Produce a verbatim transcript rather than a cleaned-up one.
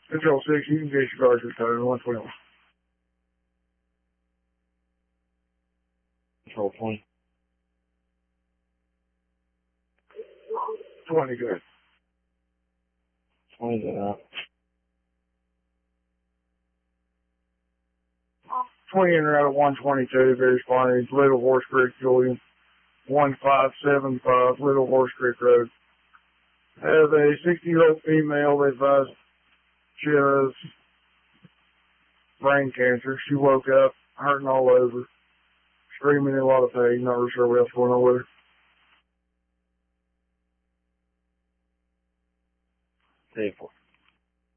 Control six, you can get your cars returned, one twenty-one. Control twenty. twenty, good. twenty, good, huh? twenty in route of one twenty-two, very spawning, Little Horse Creek, Julian. one five seven five, Little Horse Creek Road. Have a sixty-year-old female that advised she has brain cancer. She woke up hurting all over, screaming in a lot of pain, not really sure what else going on with her. Three, four.